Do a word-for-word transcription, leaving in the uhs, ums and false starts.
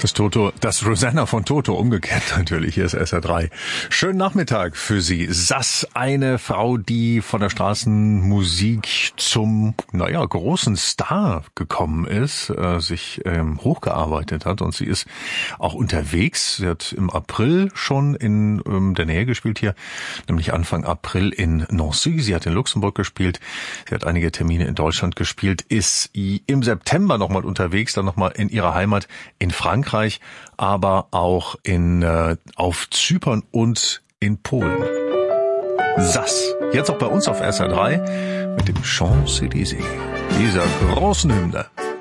Das Toto, das Rosanna von Toto, umgekehrt natürlich. Hier ist S R drei. Schönen Nachmittag für Sie. Sass, eine Frau, die von der Straßenmusik zum, naja, großen Star gekommen ist, äh, sich ähm, hochgearbeitet hat. Und sie ist auch unterwegs. Sie hat im April schon in ähm, der Nähe gespielt hier, nämlich Anfang April in Nancy. Sie hat in Luxemburg gespielt. Sie hat einige Termine in Deutschland gespielt, ist im September nochmal unterwegs, dann nochmal in ihrer Heimat in Frankreich. Aber auch in äh, auf Zypern und in Polen. Sass. Jetzt auch bei uns auf S R drei mit dem Champs-Élysées, dieser großen Hymne.